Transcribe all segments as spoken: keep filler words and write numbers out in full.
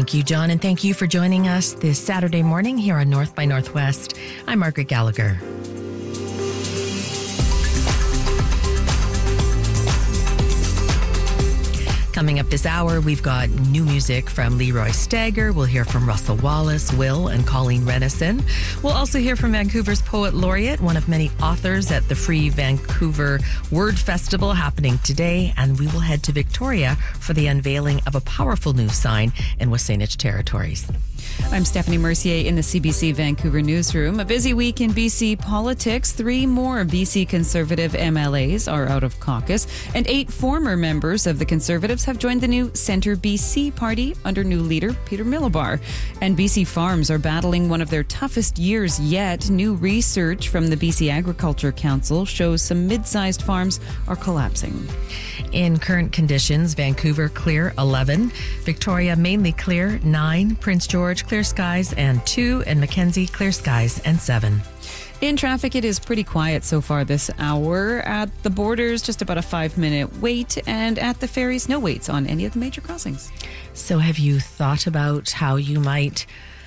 Thank you, John, and thank you for joining us this Saturday morning here on North by Northwest. I'm Margaret Gallagher. Coming up this hour, we've got new music from Leroy Stagger. We'll hear from Russell Wallace, Will, and Colleen Renison. We'll also hear from Vancouver's Poet Laureate, one of many authors at the Free Vancouver Word Festival happening today. And we will head to Victoria for the unveiling of a powerful new sign in Wasatch Territories. I'm Stephanie Mercier in the C B C Vancouver newsroom. A busy week in B C politics. Three more B C Conservative M L As are out of caucus, and eight former members of the Conservatives have joined the new Centre B C party under new leader Peter Milobar. And B C farms are battling one of their toughest years yet. New research from the B C Agriculture Council shows some mid-sized farms are collapsing. In current conditions, Vancouver clear eleven, Victoria mainly clear nine, Prince George clear skies and two, and Mackenzie clear skies and seven. In traffic, it is pretty quiet so far this hour. At the borders, just about a five-minute wait, and at the ferries, no waits on any of the major crossings. So have you thought about how you might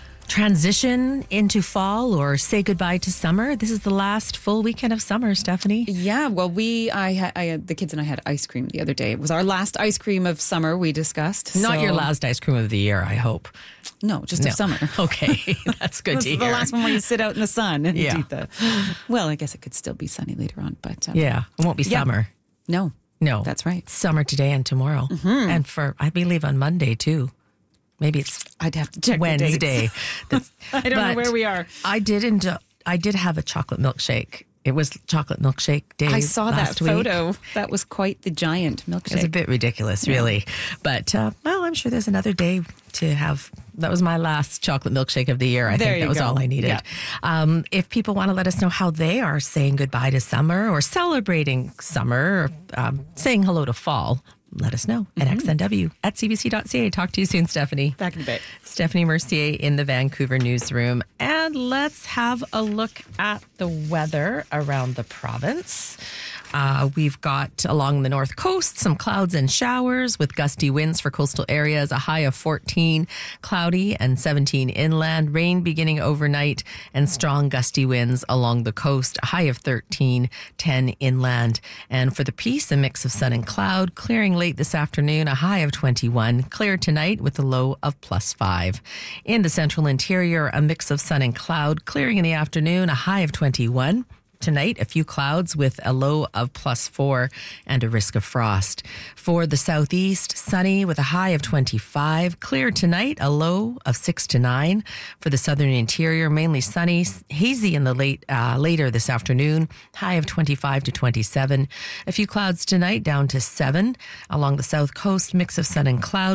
transition into fall or say goodbye to summer? This is the last full weekend of summer, Stephanie. Yeah, well, we, I, had, I, the kids and I had ice cream the other day. It was our last ice cream of summer, we discussed. Not so. your last ice cream of the year, I hope. No, just no. of summer. Okay, that's good This to is hear. the last one where you sit out in the sun and yeah. eat the... Well, I guess it could still be sunny later on, but... Um, yeah, it won't be yeah. summer. No. No. That's right. Summer today and tomorrow. Mm-hmm. And for, I believe, on Monday, too. Maybe it's I'd have to check Wednesday. The dates. I don't know where we are. I did enjoy, I did have a chocolate milkshake. It was chocolate milkshake day. I saw last that week. photo. That was quite the giant milkshake. It was a bit ridiculous, really. Yeah. But, uh, well, I'm sure there's another day to have. That was my last chocolate milkshake of the year. I there think that was go. all I needed. Yeah. Um, if people want to let us know how they are saying goodbye to summer or celebrating summer or um, saying hello to fall, let us know at mm-hmm. x n w at c b c dot c a. Talk to you soon, Stephanie. Back in a bit. Stephanie Mercier in the Vancouver newsroom. And let's have a look at the weather around the province. Uh, we've got along the north coast some clouds and showers with gusty winds for coastal areas, a high of fourteen, cloudy and seventeen inland, rain beginning overnight and strong gusty winds along the coast, a high of thirteen, ten inland. And for the Peace, a mix of sun and cloud, clearing late this afternoon, a high of twenty-one, clear tonight with a low of plus five. In the central interior, a mix of sun and cloud, clearing in the afternoon, a high of twenty-one. Tonight, a few clouds with a low of plus four and a risk of frost. For the southeast, sunny with a high of twenty-five. Clear tonight, a low of six to nine. For the southern interior, mainly sunny, hazy in the late uh, later this afternoon. High of twenty-five to twenty-seven. A few clouds tonight, down to seven. Along the south coast, mix of sun and cloud.